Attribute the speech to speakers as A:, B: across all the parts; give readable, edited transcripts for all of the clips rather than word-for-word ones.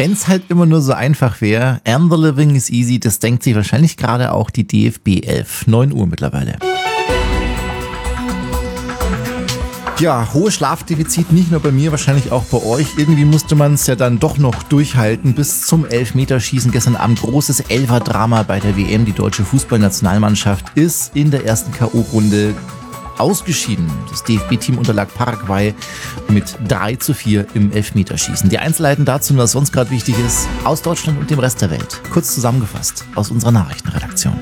A: Wenn's halt immer nur so einfach wäre, and the living is easy, das denkt sich wahrscheinlich gerade auch die DFB 11. 9 Uhr mittlerweile. Ja, hohes Schlafdefizit, nicht nur bei mir, wahrscheinlich auch bei euch. Irgendwie musste man es ja dann doch noch durchhalten bis zum Elfmeterschießen. Gestern Abend großes Elfer-Drama bei der WM. Die deutsche Fußballnationalmannschaft ist in der ersten K.O.-Runde ausgeschieden. Das DFB-Team unterlag Paraguay mit 3:4 im Elfmeterschießen. Die Einzelheiten dazu, was sonst gerade wichtig ist, aus Deutschland und dem Rest der Welt. Kurz zusammengefasst aus unserer Nachrichtenredaktion.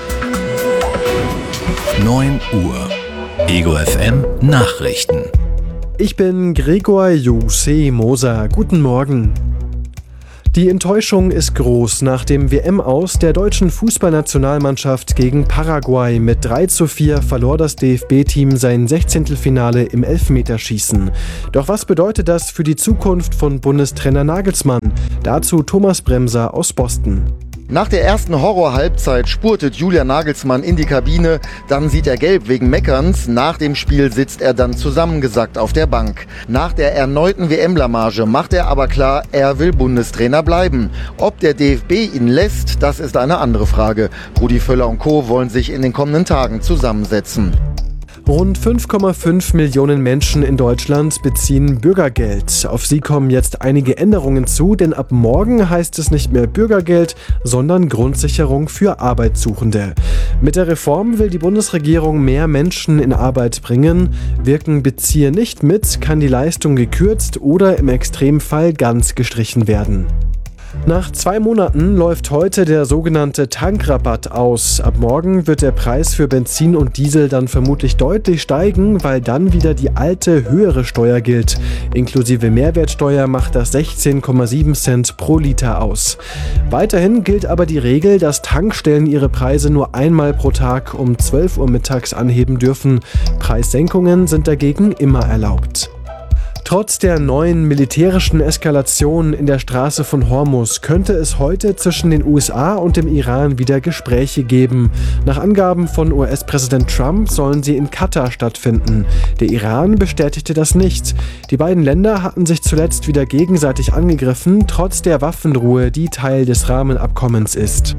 B: 9 Uhr. Ego FM Nachrichten.
C: Ich bin Gregor Jose Moser. Guten Morgen. Die Enttäuschung ist groß nach dem WM-Aus der deutschen Fußballnationalmannschaft gegen Paraguay. Mit 3:4 verlor das DFB-Team sein 16. Finale im Elfmeterschießen. Doch was bedeutet das für die Zukunft von Bundestrainer Nagelsmann? Dazu Thomas Bremser aus Boston.
D: Nach der ersten Horror-Halbzeit spurtet Julian Nagelsmann in die Kabine, dann sieht er gelb wegen Meckerns, nach dem Spiel sitzt er dann zusammengesackt auf der Bank. Nach der erneuten WM-Blamage macht er aber klar, er will Bundestrainer bleiben. Ob der DFB ihn lässt, das ist eine andere Frage. Rudi Völler und Co. wollen sich in den kommenden Tagen zusammensetzen.
C: Rund 5,5 Millionen Menschen in Deutschland beziehen Bürgergeld. Auf sie kommen jetzt einige Änderungen zu, denn ab morgen heißt es nicht mehr Bürgergeld, sondern Grundsicherung für Arbeitssuchende. Mit der Reform will die Bundesregierung mehr Menschen in Arbeit bringen. Wirken Bezieher nicht mit, kann die Leistung gekürzt oder im Extremfall ganz gestrichen werden. Nach 2 Monaten läuft heute der sogenannte Tankrabatt aus. Ab morgen wird der Preis für Benzin und Diesel dann vermutlich deutlich steigen, weil dann wieder die alte, höhere Steuer gilt. Inklusive Mehrwertsteuer macht das 16,7 Cent pro Liter aus. Weiterhin gilt aber die Regel, dass Tankstellen ihre Preise nur einmal pro Tag um 12 Uhr mittags anheben dürfen. Preissenkungen sind dagegen immer erlaubt. Trotz der neuen militärischen Eskalation in der Straße von Hormuz könnte es heute zwischen den USA und dem Iran wieder Gespräche geben. Nach Angaben von US-Präsident Trump sollen sie in Katar stattfinden. Der Iran bestätigte das nicht. Die beiden Länder hatten sich zuletzt wieder gegenseitig angegriffen, trotz der Waffenruhe, die Teil des Rahmenabkommens ist.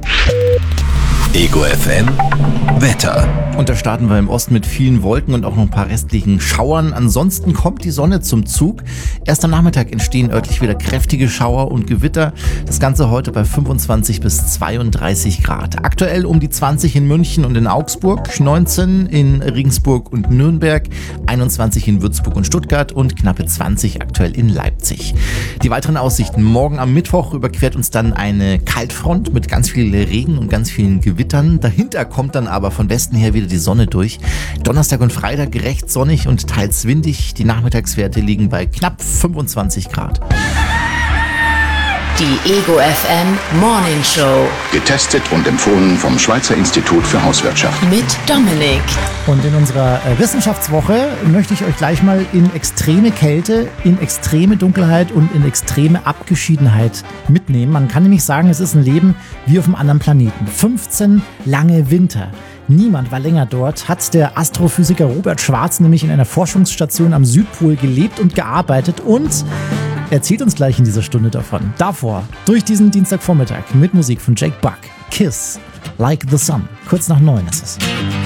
B: Ego FM Wetter.
A: Und da starten wir im Osten mit vielen Wolken und auch noch ein paar restlichen Schauern. Ansonsten kommt die Sonne zum Zug. Erst am Nachmittag entstehen örtlich wieder kräftige Schauer und Gewitter. Das Ganze heute bei 25 bis 32 Grad. Aktuell um die 20 in München und in Augsburg, 19 in Regensburg und Nürnberg, 21 in Würzburg und Stuttgart und knappe 20 aktuell in Leipzig. Die weiteren Aussichten. Morgen am Mittwoch überquert uns dann eine Kaltfront mit ganz viel Regen und ganz vielen Gewittern. Dahinter kommt dann aber von Westen her wieder die Sonne durch. Donnerstag und Freitag recht sonnig und teils windig. Die Nachmittagswerte liegen bei knapp 25 Grad.
E: Die Ego FM Morning Show.
F: Getestet und empfohlen vom Schweizer Institut für Hauswirtschaft.
E: Mit Dominik.
G: Und in unserer Wissenschaftswoche möchte ich euch gleich mal in extreme Kälte, in extreme Dunkelheit und in extreme Abgeschiedenheit mitnehmen. Man kann nämlich sagen, es ist ein Leben wie auf einem anderen Planeten. 15 lange Winter. Niemand war länger dort, hat der Astrophysiker Robert Schwarz nämlich in einer Forschungsstation am Südpol gelebt und gearbeitet und erzählt uns gleich in dieser Stunde davon. Davor, durch diesen Dienstagvormittag mit Musik von Jake Buck, Kiss, Like the Sun. Kurz nach 9 ist es.